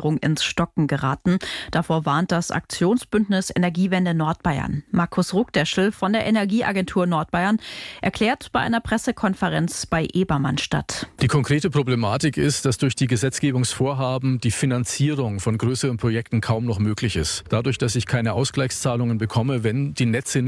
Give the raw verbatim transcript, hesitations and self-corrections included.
Finanzierung ins Stocken geraten. Davor warnt das Aktionsbündnis Energiewende Nordbayern. Markus Ruckdeschel von der Energieagentur Nordbayern erklärt bei einer Pressekonferenz bei Ebermannstadt. Die konkrete Problematik ist, dass durch die Gesetzgebungsvorhaben die Finanzierung von größeren Projekten kaum noch möglich ist. Dadurch, dass ich keine Ausgleichszahlungen bekomme, wenn die Netze